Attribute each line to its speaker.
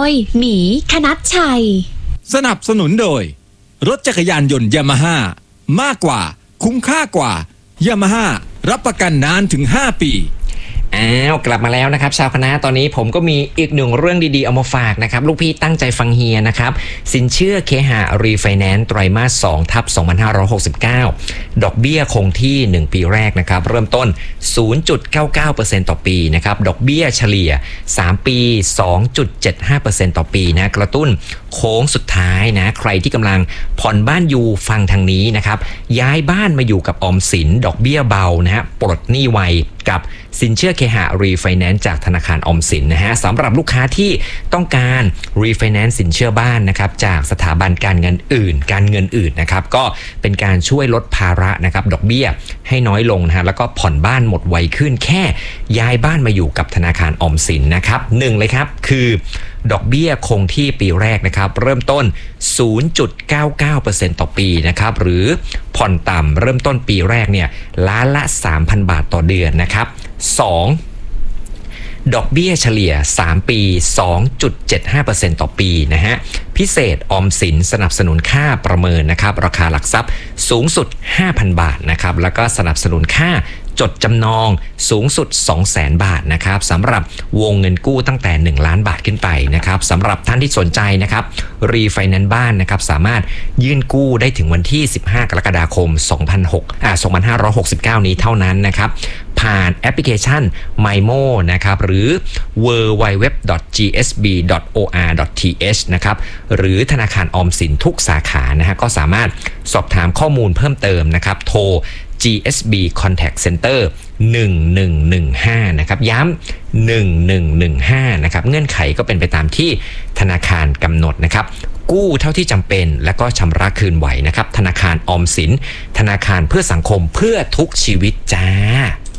Speaker 1: ยหมีคณัชชัย
Speaker 2: สนับสนุนโดยรถจักรยานยนต์ยามาฮ่ามากกว่าคุ้มค่ากว่ายามาฮ่ารับประกันนานถึง5 ปี
Speaker 3: กลับมาแล้วนะครับชาวคณะตอนนี้ผมก็มีอีกหนึ่งเรื่องดีๆเอามาฝากนะครับลูกพี่ตั้งใจฟังเฮียนะครับสินเชื่อเคหะรีไฟแนนซ์ไตรมาส 2/2569 ดอกเบี้ยคงที่1ปีแรกนะครับเริ่มต้น 0.99% ต่อปีนะครับดอกเบี้ยเฉลี่ย3ปี 2.75% ต่อปีนะกระตุ้นโค้งสุดท้ายนะใครที่กำลังผ่อนบ้านอยู่ฟังทางนี้นะครับย้ายบ้านมาอยู่กับออมสินดอกเบี้ยเบานะฮะปลดหนี้ไวกับสินเชื่อเคหะรีไฟแนนซ์จากธนาคารออมสินนะฮะสำหรับลูกค้าที่ต้องการรีไฟแนนซ์สินเชื่อบ้านนะครับจากสถาบันการเงินอื่นนะครับก็เป็นการช่วยลดภาระนะครับดอกเบี้ยให้น้อยลงนะฮะแล้วก็ผ่อนบ้านหมดไวขึ้นแค่ย้ายบ้านมาอยู่กับธนาคารออมสินนะครับ1เลยครับคือดอกเบี้ยคงที่ปีแรกนะครับเริ่มต้น 0.99% ต่อปีนะครับหรือผ่อนต่ำเริ่มต้นปีแรกเนี่ยล้านละ 3,000 บาทต่อเดือนนะครับ2ดอกเบี้ยเฉลี่ย3ปี 2.75% ต่อปีนะฮะพิเศษออมสินสนับสนุนค่าประเมินนะครับราคาหลักทรัพย์สูงสุด 5,000 บาทนะครับแล้วก็สนับสนุนค่าจดจำนองสูงสุด 200,000 บาทนะครับสำหรับวงเงินกู้ตั้งแต่1ล้านบาทขึ้นไปนะครับสำหรับท่านที่สนใจนะครับรีไฟแนนซ์บ้านนะครับสามารถยื่นกู้ได้ถึงวันที่15 กรกฎาคม 2569 นี้เท่านั้นนะครับผ่านแอปพลิเคชัน MyMo นะครับหรือ www.gsb.or.th นะครับหรือธนาคารออมสินทุกสาขานะฮะก็สามารถสอบถามข้อมูลเพิ่มเติมนะครับโทรGSB Contact Center 1115นะครับย้ำ1115นะครับเงื่อนไขก็เป็นไปตามที่ธนาคารกำหนดนะครับกู้เท่าที่จำเป็นและก็ชำระคืนไหวนะครับธนาคารออมสินธนาคารเพื่อสังคมเพื่อทุกชีวิตจ้า